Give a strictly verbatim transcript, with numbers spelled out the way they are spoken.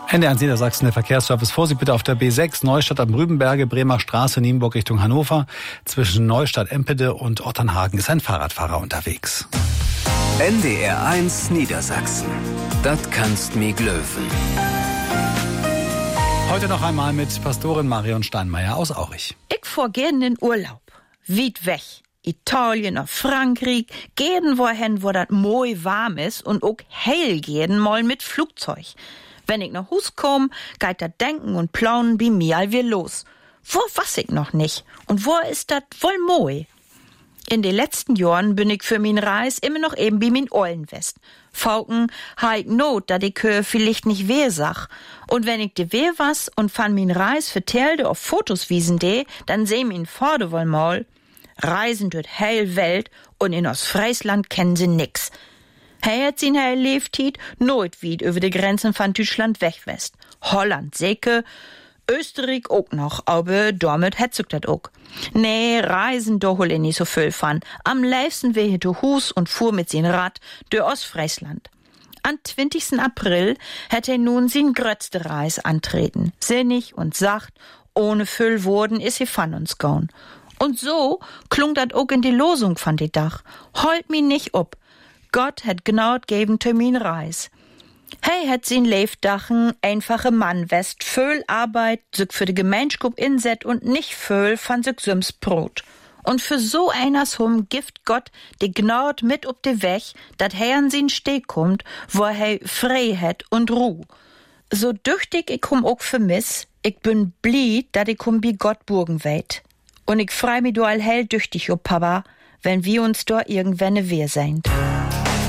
N D R eins Niedersachsen, der Verkehrsservice. Vorsicht bitte auf der B sechs, Neustadt am Rübenberge, Bremer Straße, Nienburg Richtung Hannover. Zwischen Neustadt-Empede und Otternhagen ist ein Fahrradfahrer unterwegs. N D R eins Niedersachsen. Das kannst mi glöwen. Heute noch einmal mit Pastorin Marion Steinmeier aus Aurich. Ich fahr gern in Urlaub. Weit weg. Italien oder Frankreich. Gehen wohin, wo das moi warm ist und auch hell gehen mal mit Flugzeug. Wenn ich nach Hus komm, geht das Denken und Planen bei mir all wir los. Wo was ich noch nicht? Und wo ist das wohl moi? In den letzten Jahren bin ich für min Reis immer noch eben bei min Eulenwest. Fauken ha ich not, da die Köhe vielleicht nicht weh sag. Und wenn ich de weh was und fan min Reis vertelde auf Fotos wiesen de, dann seh min Vorde wohl mal. Reisen durch heil Welt und in Ostfriesland kennen sie nix. Hey hat sin heil Leeftiet nooit wied über de Grenzen von Deutschland wegwest. Holland säcke, Österreich auch noch, aber damit hetzig dat auch. Nee, Reisen do hol ich nicht so viel von. Am liebsten weh hinter Hus und fuhr mit sin Rad durch Ostfriesland. Am zwanzigsten April hat er nun sin grötzte Reis antreten. Sinnig und sacht, ohne Füllworten is sie von uns gaun. Und so klung dat auch in die Losung von die Dach. Holt mi nicht ob. Gott hat genau geben Termin Reis. Hey hat sin Leefdachen einfache Mann west, Föhl Arbeit, sich für die Gemeinschap inset und nicht Föhl von sich süms Brot. Und für so einers hum gift Gott die gnaut mit ob de Weg, dat he an sin Steh kommt, wo he frei het und Ruh. So düchtig ich hum auch vermiss, ich bin blied, dat ich hum bi Gott burgen weit. Und ich freu mi du all hell düchtig, ob Papa, wenn wir uns da irgendwann wehr seid.